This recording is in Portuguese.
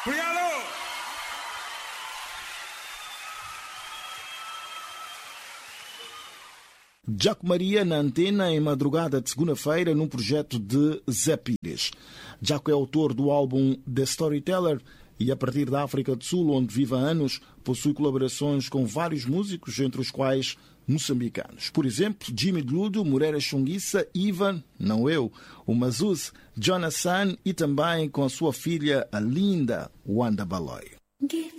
Jaco Maria na antena em madrugada de segunda-feira num projeto de Zé Pires. Jaco é autor do álbum The Storyteller e a partir da África do Sul, onde vive há anos, possui colaborações com vários músicos, entre os quais moçambicanos. Por exemplo, Jimmy Gludo, Moreira Xunguissa, Ivan, não eu, o Mazuz, Jonathan e também com a sua filha, a linda Wanda Baloy.